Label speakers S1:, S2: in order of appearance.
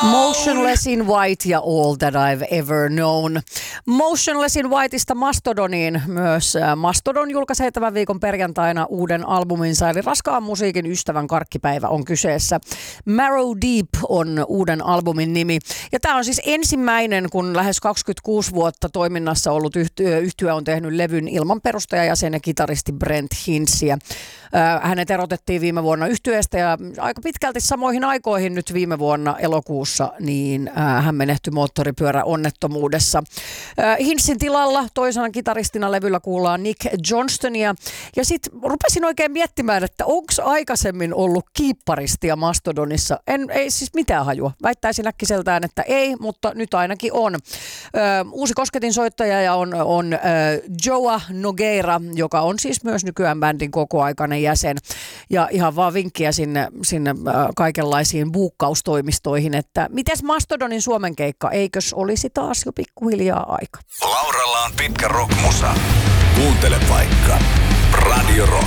S1: Motionless in White ja All That I've Ever Known. Motionless in Whiteista Mastodoniin myös. Mastodon julkaisee tämän viikon perjantaina uuden albuminsa, eli raskaan musiikin ystävän karkkipäivä on kyseessä. Marrow Deep on uuden albumin nimi. Ja tämä on siis ensimmäinen, kun lähes 26 vuotta toiminnassa ollut yhtye on tehnyt levyn ilman perustajajäsen ja kitaristi Brent Hinssiä. Hänet erotettiin viime vuonna yhtyeestä ja aika pitkälti samoihin aikoihin nyt viime vuonna elokuussa, niin hän menehtyi moottoripyöräonnettomuudessa. Hinssin tilalla toisena kitaristina levyllä kuullaan Nick Johnstonia. Ja sitten rupesin oikein miettimään, että onko aikaisemmin ollut kiipparistia Mastodonissa. Ei siis mitään hajua. Väittäisin äkkiseltään, että ei, mutta nyt ainakin on. Uusi kosketinsoittaja on Joa Nogueira, joka on siis myös nykyään bändin kokoaikainen jäsen. Ja ihan vaan vinkkiä sinne kaikenlaisiin buukkaustoimistoihin, että mites Mastodonin Suomen keikka, eikös olisi taas jo pikkuhiljaa aika?
S2: Lauralla on pitkä rockmusa. Kuuntele vaikka Radio Rock.